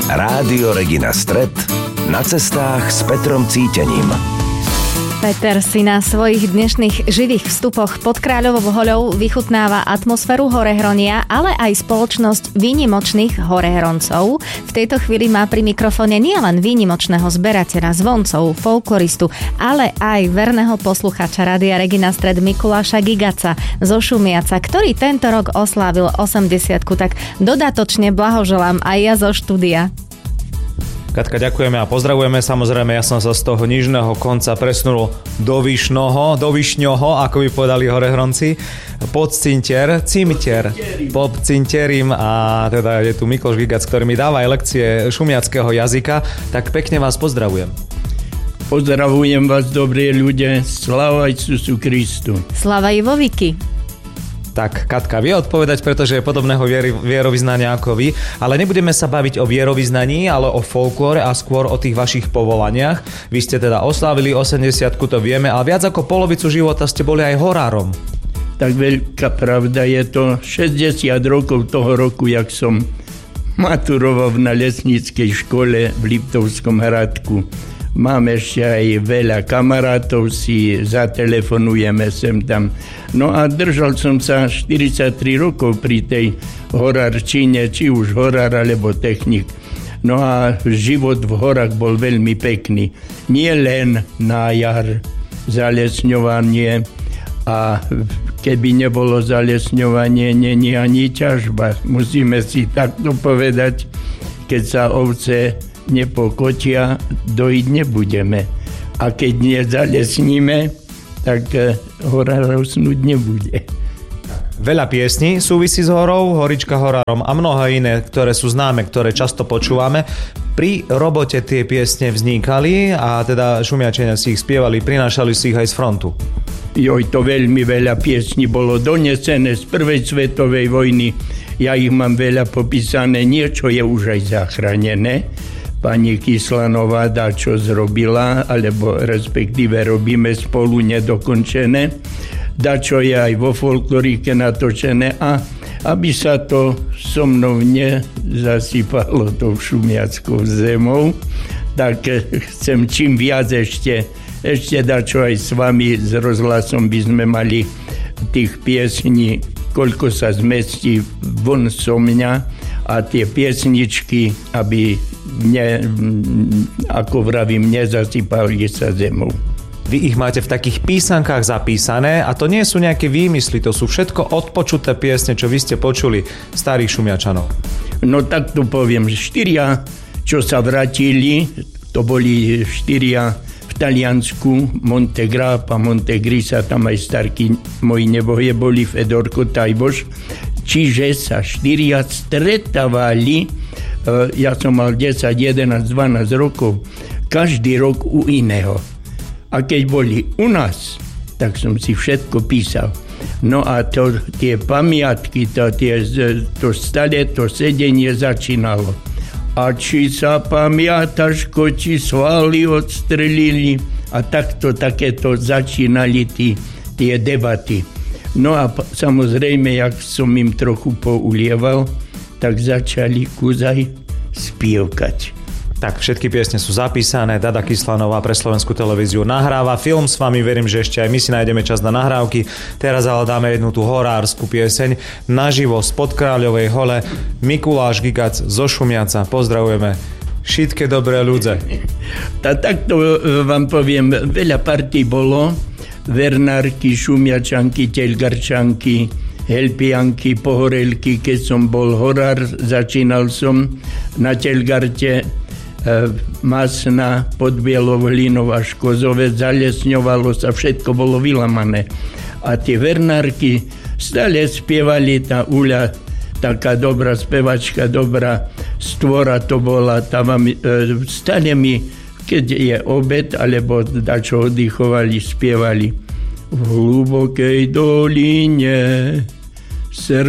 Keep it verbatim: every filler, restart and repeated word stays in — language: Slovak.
Rádio Regina Stret na cestách s Petrom Cítením. Peter si na svojich dnešných živých vstupoch pod Kráľovou hoľou vychutnáva atmosféru horehronia, ale aj spoločnosť výnimočných horehroncov. V tejto chvíli má pri mikrofóne nielen výnimočného zberateľa zvoncov, folkloristu, ale aj verného posluchača Rádia Regina Stret Mikuláša Gigaca zo Šumiaca, ktorý tento rok oslávil osemdesiatku, tak dodatočne blahoželám aj ja zo štúdia. Katka, ďakujeme a pozdravujeme. Samozrejme, ja som sa z toho nižného konca presunul do vyšnoho, do vyšňoho, ako by povedali horehronci, pod cintier, cimtier, pod cinterím a teda je tu Mikloš Gigac, ktorý mi dáva aj lekcie šumiackého jazyka, tak pekne vás pozdravujem. Pozdravujem vás, dobrí ľudia, sláva Isusu Kristu. Sláva Ivoviky. Tak, Katka vie odpovedať, pretože je podobného vier- vierovyznania ako vy, ale nebudeme sa baviť o vierovyznaní, ale o folklóre a skôr o tých vašich povolaniach. Vy ste teda oslávili osemdesiatku, to vieme, ale viac ako polovicu života ste boli aj horárom. Tak veľká pravda, je to šesťdesiat rokov toho roku, jak som maturoval na lesníckej škole v Liptovskom Hradku. Mám ešte aj veľa kamarátov, si zatelefonujeme sem tam. No a držal som sa štyridsaťtri rokov pri tej horárčine, či už horár alebo technik. No a život v horách bol veľmi pekný. Nie len na jar zalesňovanie, a keby nebolo zalesňovanie, není ani ťažba. Musíme si takto povedať, keď sa ovce nepokotia, dojiť nebudeme. A keď nezalesníme, tak hora rosnúť nebude. Veľa piesní súvisí s horou, Horička horárom a mnohé iné, ktoré sú známe, ktoré často počúvame. Pri robote tie piesne vznikali a teda Šumiačania si ich spievali, prinášali si ich aj z frontu. Joj, to veľmi veľa piesní bolo donesené z prvej svetovej vojny. Ja ich mám veľa popísané, niečo je už aj zachránené. Pani Kyslanová dá čo zrobila, alebo respektíve robíme spolu nedokončené. Dá čo je aj vo folklorike natočené a aby sa to so mnou nezasypalo tou šumiackou zemou, tak chcem čím viac ešte, ešte dá čo aj s vami, s rozhlasom by sme mali tých piesní, koľko sa zmestí von so mňa a tie piesničky, aby ne, ako vravím, nezasypali sa zemou. Vy ich máte v takých písankách zapísané a to nie sú nejaké výmysly, to sú všetko odpočuté piesne, čo vy ste počuli starých Šumiačanov. No tak to poviem, štyria, čo sa vrátili, to boli štyria v Taliansku, Montegrappa, Montegrisa, tam aj starky moji neboje boli, Fedorko, Tajboš. Čiže sa štyria stretávali, ja som mal desať, jedenásť, dvanásť rokov, každý rok u iného. A keď boli u nás, tak som si všetko písal. No a to, tie pamiatky, to, tie, to stále to sedenie začínalo. A či sa pamiataš, ko ti svaly odstrelili? A takto, takéto začínali tí, tie debaty. No a samozrejme, jak som im trochu poulieval, tak začali kúzaj spievkať. Tak, všetky piesne sú zapísané, Dada Kyslanová pre Slovenskú televíziu nahráva film s vami, verím, že ešte aj my si nájdeme čas na nahrávky. Teraz ale dáme jednu tú horárskú pieseň naživo spod Kráľovej hole. Mikuláš Gigac zo Šumiaca, pozdravujeme všetky dobré ľudze. A takto vám poviem, veľa partí bolo, Vernárky, Šumiačanky, Telgarčanky, Helpianky, Pohorelky, keď som bol horár, začínal som na Telgarte, Masna, pod Bielou hlinou až Kozovec, zalesňovalo sa, všetko bolo vylamané. A tie Vernárky stále spievali, tá Uľa, taká dobrá spevačka, dobrá stvora to bola, tá vám, stále mi, keď je obed, alebo dačo oddychovali, spievali. V hlubokej doline